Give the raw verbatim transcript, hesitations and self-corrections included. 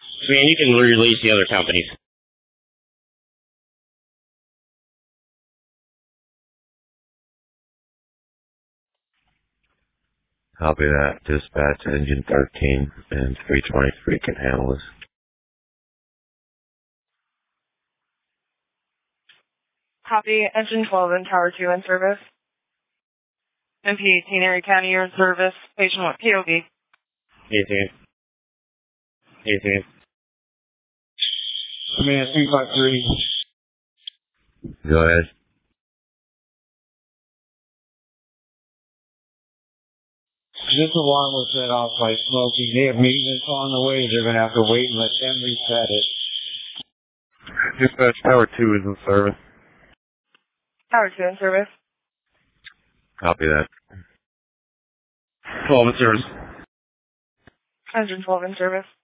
Man, you can release the other companies. Copy that. Dispatch engine thirteen and three twenty-three can handle this. Copy. Engine twelve and Tower two in service. M P eighteen, Erie County, you're in service. Patient one, P O V. eighteen. eighteen. Command three five three. Go ahead. This alarm was set off by smoking. They have maintenance on the way. They're going to have to wait and let them reset it. Dispatch Tower two is in service. Tower two in service. Copy that. twelve in service. Engine twelve in service.